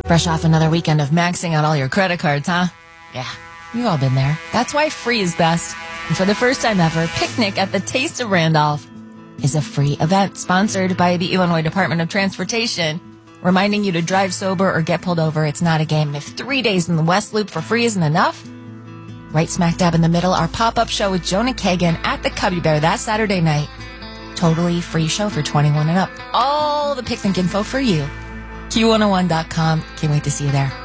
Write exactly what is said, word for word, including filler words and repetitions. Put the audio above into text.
Fresh off another weekend of maxing out all your credit cards, huh? Yeah, you've all been there. That's why free is best. And for the first time ever, Picnic at the Taste of Randolph is a free event sponsored by the Illinois Department of Transportation, reminding you to drive sober or get pulled over. It's not a game. If three days in the West Loop for free isn't enough, right smack dab in the middle, our pop-up show with Jonah Kagan at the Cubby Bear that Saturday night. Totally free show for twenty-one and up. All the picnic info for you. Q one oh one dot com. Can't wait to see you there.